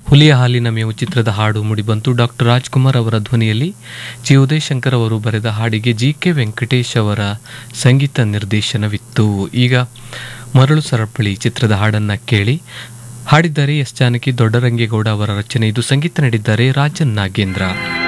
ಹುಲಿಯ ಹಾಲಿನ ಮೇವು ಚಿತ್ರದ ಹಾಡು ಮೂಡಿಬಂತು. ಡಾಕ್ಟರ್ ರಾಜ್ಕುಮಾರ್ ಅವರ ಧ್ವನಿಯಲ್ಲಿ ಜಿ ಉದಯಶಂಕರ್ ಅವರು ಬರೆದ ಹಾಡಿಗೆ ಜಿ.ಕೆ. ವೆಂಕಟೇಶ್ ಅವರ ಸಂಗೀತ ನಿರ್ದೇಶನವಿತ್ತು. ಈಗ ಮರಳು ಸರಪಳಿ ಚಿತ್ರದ ಹಾಡನ್ನು ಕೇಳಿ. ಹಾಡಿದ್ದಾರೆ ಎಸ್ ಜಾನಕಿ, ದೊಡ್ಡರಂಗೇಗೌಡ ಅವರ ರಚನೆ. ಇದು ಸಂಗೀತ ನೀಡಿದ್ದಾರೆ ರಾಜನ್ ನಾಗೇಂದ್ರ.